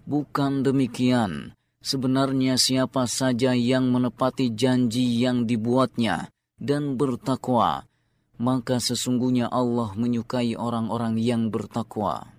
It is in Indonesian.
Bukan demikian. Sebenarnya siapa saja yang menepati janji yang dibuatnya dan bertakwa, maka sesungguhnya Allah menyukai orang-orang yang bertakwa.